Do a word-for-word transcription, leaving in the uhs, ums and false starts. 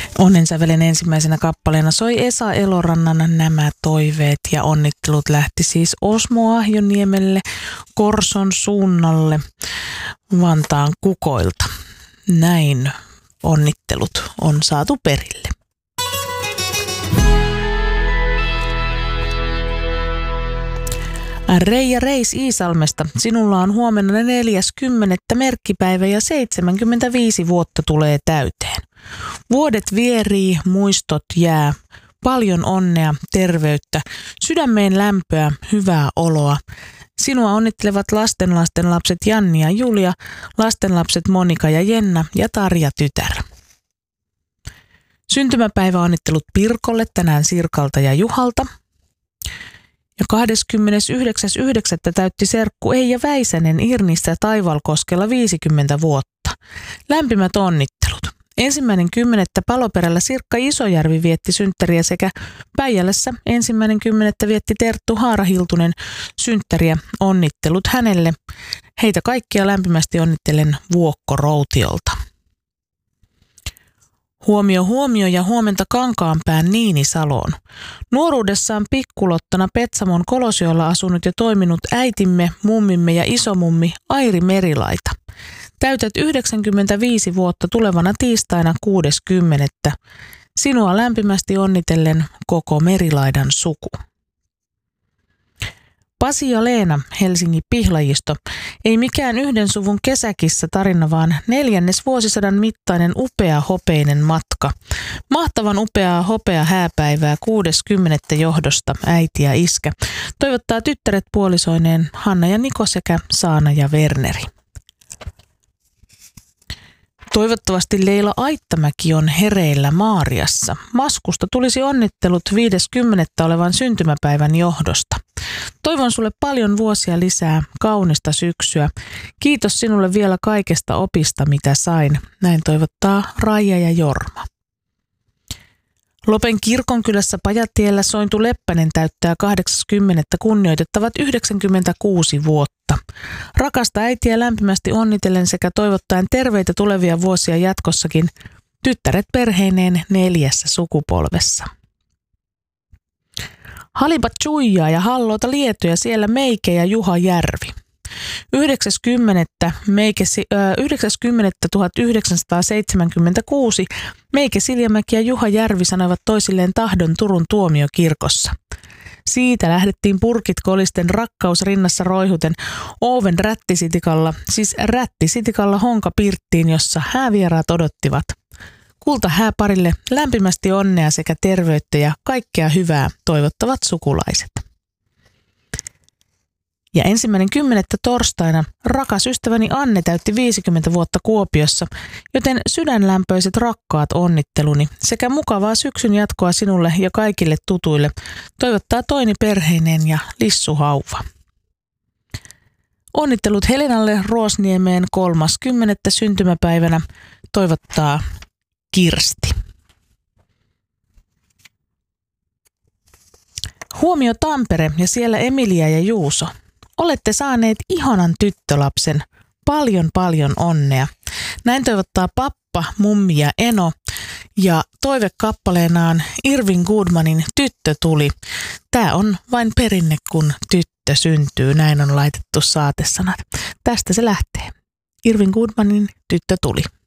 Onnensävelen ensimmäisenä kappaleena soi Esa Elorannan Nämä toiveet ja onnittelut lähti siis Osmo Ahjoniemelle Korson suunnalle Vantaan kukoilta. Näin onnittelut on saatu perille. Reija Reis Iisalmesta. Sinulla on huomenna neljäskymmenettä merkkipäivä ja seitsemänkymmentäviisi vuotta tulee täyteen. Vuodet vierii, muistot jää. Paljon onnea, terveyttä, sydämeen lämpöä, hyvää oloa. Sinua onnittelevat lastenlasten lapset Janni ja Julia, lastenlapset Monika ja Jenna ja Tarja tytär. Syntymäpäivä onnittelut Pirkolle tänään Sirkalta ja Juhalta. Ja kahdeskymmenesyhdeksäs yhdeksättä täytti serkku Eija Väisänen Irnissä Taivalkoskella viisikymmentä vuotta. Lämpimät onnittelut. Ensimmäinen kymmenettä Paloperällä Sirkka Isojärvi vietti synttäriä sekä Päijälässä ensimmäinen kymmenettä vietti Terttu Haarahiltunen synttäriä. Onnittelut hänelle. Heitä kaikkia lämpimästi onnittelen Vuokko Routiolta. Huomio huomio ja huomenta Kankaanpään Niini Saloon. Nuoruudessaan pikkulottana Petsamon Kolosiolla asunut ja toiminut äitimme, mummimme ja isomummi Airi Merilaita. Täytät yhdeksänkymmentäviisi vuotta tulevana tiistaina kuudeskymmenettä Sinua lämpimästi onnitellen koko Merilaidan suku. Pasi ja Leena, Helsingin Pihlajisto. Ei mikään yhden suvun kesäkissä tarina, vaan neljännes vuosisadan mittainen upea hopeinen matka. Mahtavan upeaa hopea hääpäivää kuudeskymmenettä johdosta äiti ja iskä. Toivottaa tyttäret puolisoineen Hanna ja Niko sekä Saana ja Werneri. Toivottavasti Leila Aittamäki on hereillä Maariassa. Maskusta tulisi onnittelut viideskymmenettä olevan syntymäpäivän johdosta. Toivon sulle paljon vuosia lisää, kaunista syksyä. Kiitos sinulle vielä kaikesta opista, mitä sain. Näin toivottaa Raija ja Jorma. Lopen kirkonkylässä Pajatiellä Sointu Leppänen täyttää kahdeksaskymmenettä kunnioitettavat yhdeksänkymmentäkuusi vuotta. Rakasta äitiä lämpimästi onnitellen sekä toivottaen terveitä tulevia vuosia jatkossakin, tyttäret perheineen neljässä sukupolvessa. Halipat Chuijaa ja Halloota Lietoja siellä Meike ja Juha Järvi. yhdeksäskymmenettä tuhatyhdeksänsataaseitsemänkymmentäkuusi Meike Siljamäki ja Juha Järvi sanoivat toisilleen tahdon Turun tuomiokirkossa. Siitä lähdettiin purkit kolisten rakkaus rinnassa roihuten Oven rättisitikalla, siis rättisitikalla Honka Pirttiin, jossa häävieraat odottivat. Kulta hääparille lämpimästi onnea sekä terveyttä ja kaikkea hyvää toivottavat sukulaiset. Ja ensimmäinen kymmenettä torstaina rakas ystäväni Anne täytti viisikymmentä vuotta Kuopiossa, joten sydänlämpöiset rakkaat onnitteluni sekä mukavaa syksyn jatkoa sinulle ja kaikille tutuille toivottaa Toini perheineen ja Lissu Hauva. Onnittelut Helenalle Ruosniemeen kolmaskymmenettä syntymäpäivänä toivottaa Kirsti. Huomio Tampere ja siellä Emilia ja Juuso. Olette saaneet ihanan tyttölapsen. Paljon paljon onnea. Näin toivottaa pappa, mummi ja eno. Ja toivekappaleenaan Irvin Goodmanin Tyttö tuli. Tää on vain perinne, kun tyttö syntyy. Näin on laitettu saatesanat. Tästä se lähtee. Irvin Goodmanin Tyttö tuli.